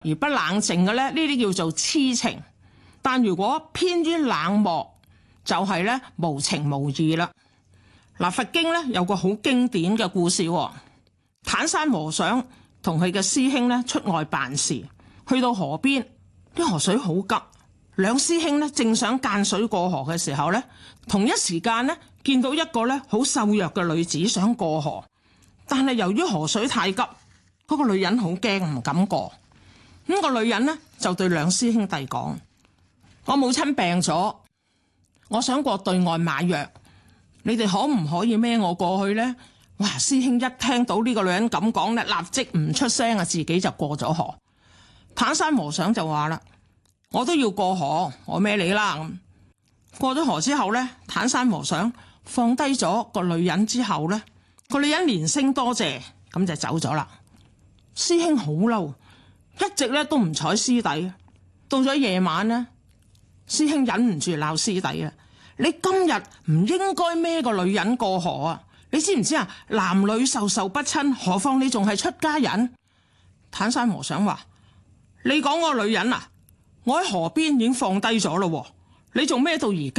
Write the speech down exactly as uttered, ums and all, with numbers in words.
而不冷靜嘅咧，呢啲叫做痴情。但如果偏於冷漠，就係咧無情無義啦。嗱，佛經咧有個好經典嘅故事，坦山和尚同佢嘅師兄咧出外辦事，去到河邊，啲河水好急，兩師兄咧正想間水過河嘅時候咧，同一時間咧見到一個咧好瘦弱嘅女子想過河，但係由於河水太急，嗰個女人好驚唔敢過。咁個女人咧就對兩師兄弟講：我母親病咗，我想過對岸買藥，你哋可唔可以孭我過去呢？哇！師兄一聽到呢個女人咁講咧，立即唔出聲啊，自己就過咗河。坦山和尚就話啦：我都要過河，我孭你啦。咁過咗河之後咧，坦山和尚放低咗個女人之後咧，個女人連聲多謝，咁就走咗啦。師兄好嬲，一直咧都唔睬師弟。到咗夜晚咧，師兄忍唔住鬧師弟啊！你今日唔應該孭個女人過河啊！你知唔知啊？男女授受不親，何況你仲係出家人？坦山和尚話：你講個女人啊，我喺河邊已經放低咗咯，你仲孭到而家？